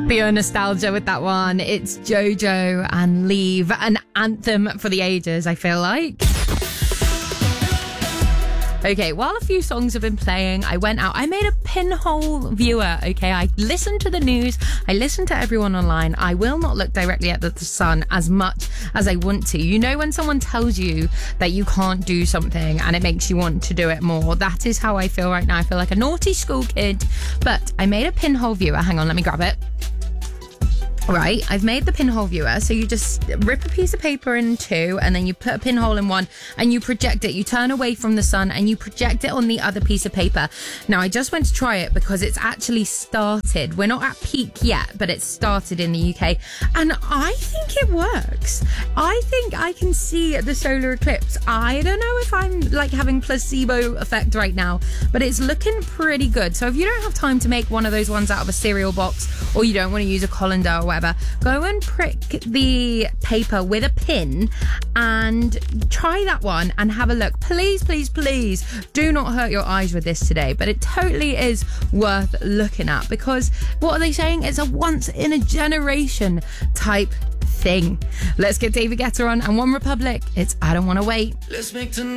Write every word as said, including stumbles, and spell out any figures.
Pure nostalgia with that one. It's JoJo and Leave, an anthem for the ages, I feel like. Okay, while a few songs have been playing, I went out. I made a pinhole viewer, okay? I listened to the news. I listened to everyone online. I will not look directly at the sun as much as I want to. You know when someone tells you that you can't do something and it makes you want to do it more? That is how I feel right now. I feel like a naughty school kid. But I made a pinhole viewer. Hang on, let me grab it. Right, I've made the pinhole viewer. So you just rip a piece of paper in two and then you put a pinhole in one and you project it. You turn away from the sun and you project it on the other piece of paper. Now, I just went to try it because it's actually started. We're not at peak yet, but it's started in the U K. And I think it works. I think I can see the solar eclipse. I don't know if I'm like having placebo effect right now, but it's looking pretty good. So if you don't have time to make one of those ones out of a cereal box, or you don't want to use a colander or whatever, go and prick the paper with a pin and try that one and have a look. Please, please, please do not hurt your eyes with this today, but it totally is worth looking at because what are they saying? It's a once in a generation type thing. Let's get David Guetta on and One Republic. It's I Don't Want to Wait. Let's make tonight